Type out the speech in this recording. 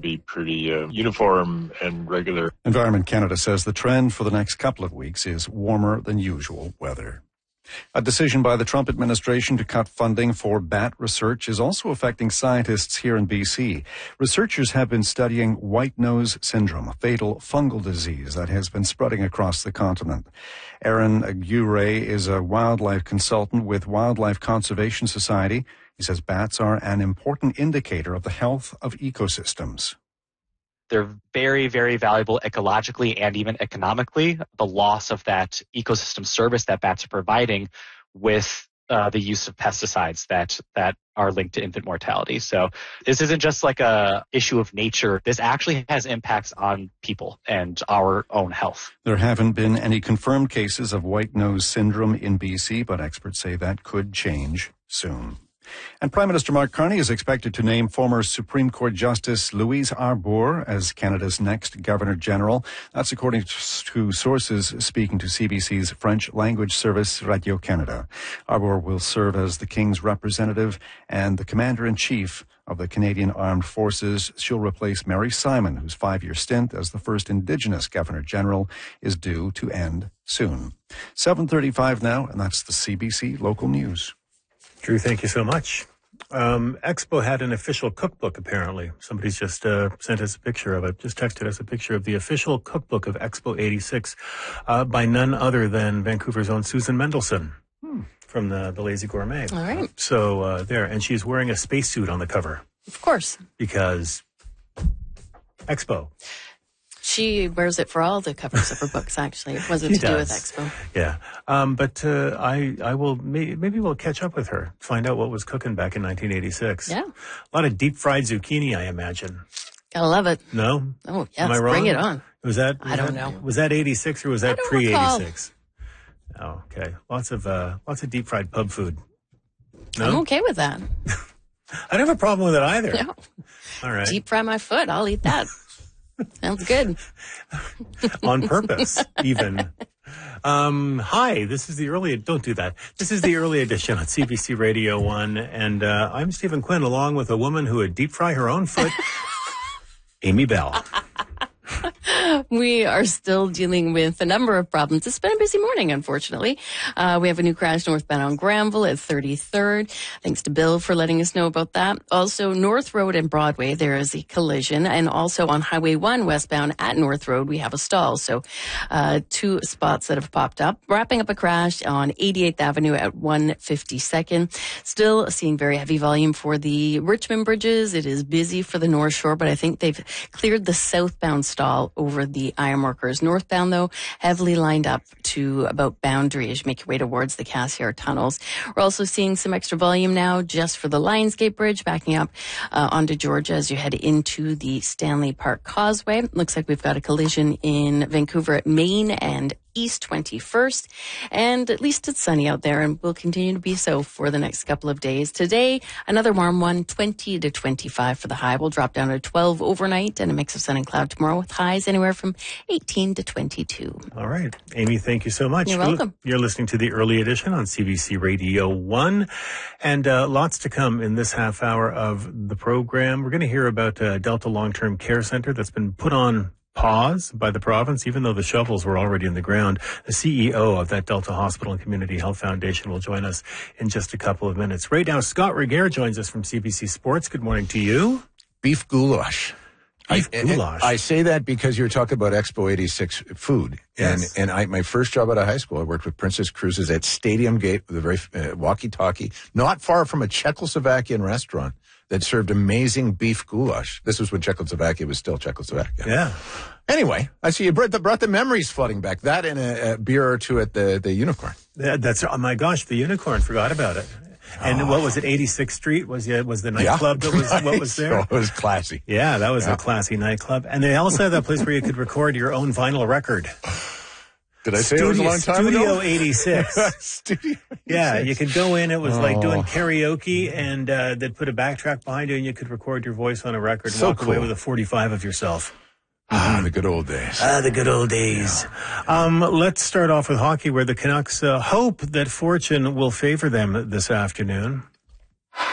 be pretty uniform and regular. Environment Canada says the trend for the next couple of weeks is warmer than usual weather. A decision by the Trump administration to cut funding for bat research is also affecting scientists here in BC. Researchers have been studying white nose syndrome, a fatal fungal disease that has been spreading across the continent. Aaron Aguirre is a wildlife consultant with Wildlife Conservation Society. He says bats are an important indicator of the health of ecosystems. They're very, very valuable ecologically and even economically. The loss of that ecosystem service that bats are providing with the use of pesticides that are linked to infant mortality. So this isn't just like a issue of nature. This actually has impacts on people and our own health. There haven't been any confirmed cases of white nose syndrome in BC, but experts say that could change soon. And Prime Minister Mark Carney is expected to name former Supreme Court Justice Louise Arbour as Canada's next Governor-General. That's according to sources speaking to CBC's French language service, Radio-Canada. Arbour will serve as the King's representative and the Commander-in-Chief of the Canadian Armed Forces. She'll replace Mary Simon, whose 5-year stint as the first Indigenous Governor-General is due to end soon. 7:35 now, and that's the CBC Local News. Drew, thank you so much. Expo had an official cookbook, apparently. Somebody's just sent us a picture of it, just texted us a picture of the official cookbook of Expo 86 by none other than Vancouver's own Susan Mendelson from the Lazy Gourmet. All right. So there, and she's wearing a spacesuit on the cover. Of course. Because Expo. She wears it for all the covers of her books, actually. It wasn't to do with Expo. Yeah. But I will, maybe we'll catch up with her, find out what was cooking back in 1986. Yeah. A lot of deep fried zucchini, I imagine. Gotta love it. No? Oh, yes. Am I wrong? Bring it on. I don't know. Was that 86 or was that pre-86? Oh, okay. Lots of deep fried pub food. No? I'm okay with that. I don't have a problem with it either. No. All right. Deep fry my foot. I'll eat that. Sounds good. On purpose, even. Hi, this is the early, don't do that. This is the early edition on CBC Radio 1, and I'm Stephen Quinn, along with a woman who would deep fry her own foot, Amy Bell. We are still dealing with a number of problems. It's been a busy morning, unfortunately. We have a new crash northbound on Granville at 33rd. Thanks to Bill for letting us know about that. Also, North Road and Broadway, there is a collision. And also on Highway 1 westbound at North Road, we have a stall. So 2 spots that have popped up. Wrapping up a crash on 88th Avenue at 152nd. Still seeing very heavy volume for the Richmond bridges. It is busy for the North Shore, but I think they've cleared the southbound stall over the ironworkers. Northbound, though, heavily lined up to about Boundary as you make your way towards the Cassiar tunnels. We're also seeing some extra volume now just for the Lionsgate Bridge, backing up onto Georgia as you head into the Stanley Park Causeway. Looks like we've got a collision in Vancouver at Main and East 21st, and at least it's sunny out there and will continue to be so for the next couple of days. Today, another warm one, 20 to 25 for the high. We'll drop down to 12 overnight and a mix of sun and cloud tomorrow with highs anywhere from 18 to 22. All right. Amy, thank you so much. You're welcome. You're listening to the early edition on CBC Radio 1, and lots to come in this half hour of the program. We're going to hear about Delta Long-Term Care Center that's been put on pause by the province, even though the shovels were already in the ground. The CEO of that Delta Hospital and Community Health Foundation will join us in just a couple of minutes. Right now, Scott Regehr joins us from CBC Sports. Good morning to you. Beef goulash. Beef goulash. I say that because you're talking about Expo 86 food. Yes. And my first job out of high school, I worked with Princess Cruises at Stadium Gate with a very walkie-talkie, not far from a Czechoslovakian restaurant that served amazing beef goulash. This was when Czechoslovakia was still Czechoslovakia. Yeah. Anyway, I see you brought the memories flooding back. That and a beer or two at the Unicorn. That's, oh my gosh, the Unicorn, forgot about it. And what was it, 86th Street was the nightclub that was what was there? So it was classy. Yeah, that was a classy nightclub. And they also had that place where you could record your own vinyl record. Did I say it was a long time ago? Studio 86. Studio 86. Yeah, you could go in. It was like doing karaoke, and they'd put a backtrack behind you, and you could record your voice on a record and walk away with a 45 of yourself. The good old days. The good old days. Yeah. Let's start off with hockey, where the Canucks hope that fortune will favor them this afternoon.